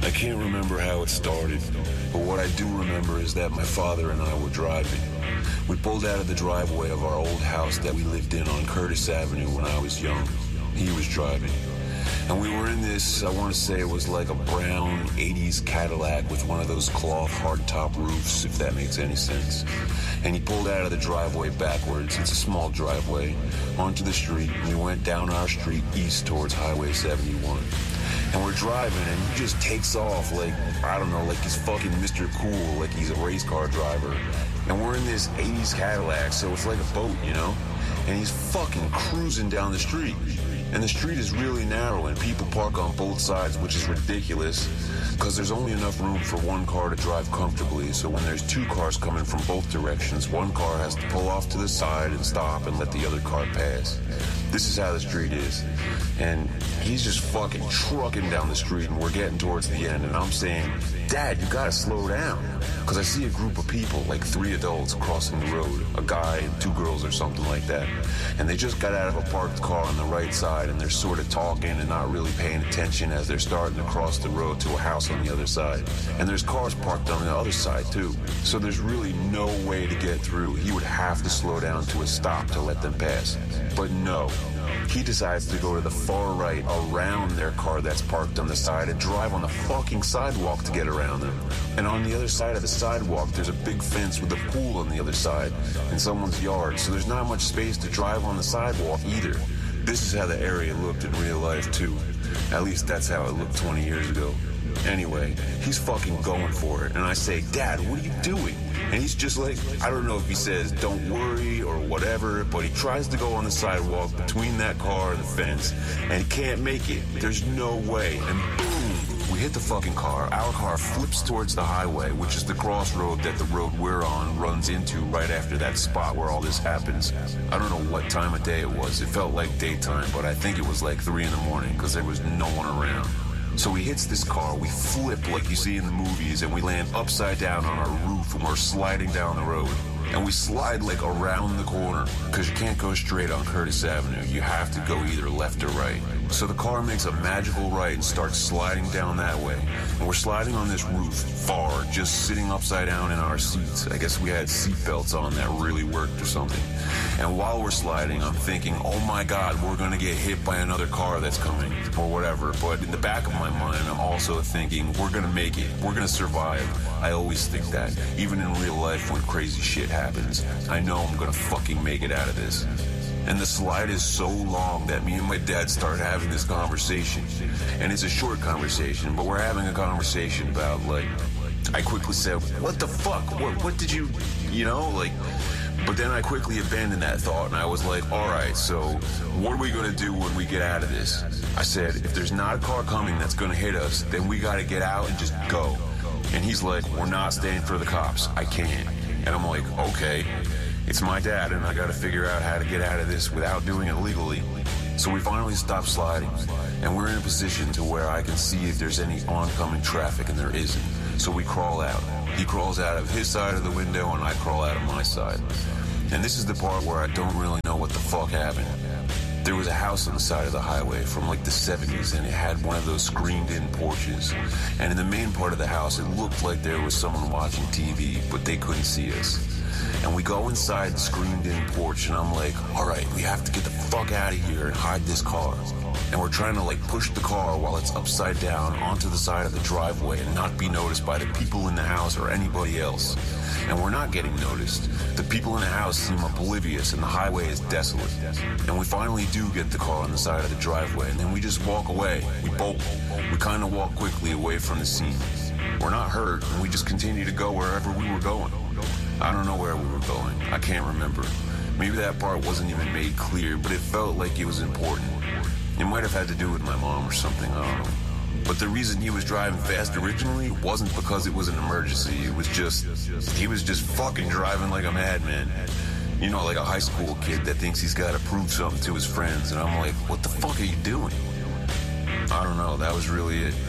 I can't remember how it started, but what I do remember is that my father and I were driving. We pulled out of the driveway of our old house that we lived in on Curtis Avenue when I was young. He was driving. And we were in this, I want to say it was like a brown 80s Cadillac with one of those cloth hardtop roofs, if that makes any sense. And he pulled out of the driveway backwards. It's a small driveway, onto the street. And we went down our street east towards Highway 71. And we're driving, and he just takes off like, I don't know, like he's fucking Mr. Cool, like he's a race car driver. And we're in this 80s Cadillac, so it's like a boat, you know? And he's fucking cruising down the street. And the street is really narrow, and people park on both sides, which is ridiculous, because there's only enough room for one car to drive comfortably. So when there's two cars coming from both directions, one car has to pull off to the side and stop and let the other car pass. This is how the street is. And he's just fucking trucking down the street, and we're getting towards the end, and I'm saying, Dad, you gotta slow down. Because I see a group of people, like 3 adults crossing the road, a guy and 2 girls or something like that. And they just got out of a parked car on the right side, and they're sort of talking and not really paying attention as they're starting to cross the road to a house on the other side. And there's cars parked on the other side too. So there's really no way to get through. He would have to slow down to a stop to let them pass. But no. He decides to go to the far right around their car that's parked on the side and drive on the fucking sidewalk to get around them. And on the other side of the sidewalk, there's a big fence with a pool on the other side in someone's yard, so there's not much space to drive on the sidewalk either. This is how the area looked in real life too. At least that's how it looked 20 years ago. Anyway, he's fucking going for it, and I say, Dad, what are you doing? And he's just like, I don't know if he says, don't worry or whatever, but he tries to go on the sidewalk between that car and the fence, and he can't make it. There's no way. And boom, we hit the fucking car. Our car flips towards the highway, which is the crossroad that the road we're on runs into right after that spot where all this happens. I don't know what time of day it was. It felt like daytime, but I think it was like 3 in the morning because there was no one around. So he hits this car, we flip like you see in the movies, and we land upside down on our roof, and we're sliding down the road. And we slide like around the corner, because you can't go straight on Curtis Avenue. You have to go either left or right. So the car makes a magical right and starts sliding down that way. And we're sliding on this roof, far, just sitting upside down in our seats. I guess we had seat belts on that really worked or something. And while we're sliding, I'm thinking, oh my God, we're going to get hit by another car that's coming, or whatever. But in the back of my mind, I'm also thinking, we're going to make it. We're going to survive. I always think that. Even in real life, when crazy shit happens, I know I'm going to fucking make it out of this. And the slide is so long that me and my dad start having this conversation. And it's a short conversation, but we're having a conversation about, like, I quickly said, what the fuck? What did you know, like... But then I quickly abandoned that thought, and I was like, all right, so what are we going to do when we get out of this? I said, if there's not a car coming that's going to hit us, then we got to get out and just go. And he's like, we're not staying for the cops. I can't. And I'm like, okay, it's my dad, and I got to figure out how to get out of this without doing it legally. So we finally stop sliding, and we're in a position to where I can see if there's any oncoming traffic, and there isn't. So we crawl out. He crawls out of his side of the window, and I crawl out of my side. And this is the part where I don't really know what the fuck happened. There was a house on the side of the highway from like the 70s, and it had one of those screened-in porches. And in the main part of the house, it looked like there was someone watching TV, but they couldn't see us. And we go inside the screened-in porch, and I'm like, all right, we have to get the fuck out of here and hide this car. And we're trying to like push the car while it's upside down onto the side of the driveway and not be noticed by the people in the house or anybody else. And we're not getting noticed. The people in the house seem oblivious, and the highway is desolate. And we finally do get the car on the side of the driveway, and then we just walk away. We bolt. We kind of walk quickly away from the scene. We're not hurt, and we just continue to go wherever we were going. I don't know where we were going. I can't remember. Maybe that part wasn't even made clear, but it felt like it was important. It might have had to do with my mom or something, I don't know. But the reason he was driving fast originally wasn't because it was an emergency. It was just, he was just fucking driving like a madman. You know, like a high school kid that thinks he's got to prove something to his friends. And I'm like, what the fuck are you doing? I don't know, that was really it.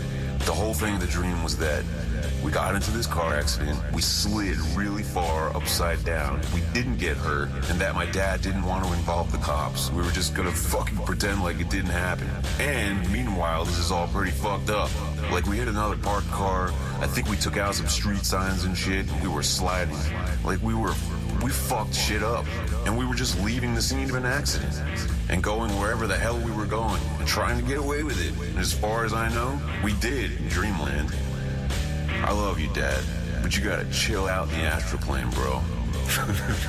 The whole thing of the dream was that we got into this car accident, we slid really far upside down, we didn't get hurt, and that my dad didn't want to involve the cops. We were just gonna fucking pretend like it didn't happen. And meanwhile, this is all pretty fucked up. Like, we hit another parked car, I think we took out some street signs and shit, and we were sliding. Like, we fucked shit up. And we were just leaving the scene of an accident and going wherever the hell we were going and trying to get away with it. And as far as I know, we did in Dreamland. I love you, Dad, but you gotta chill out in the astral plane, bro.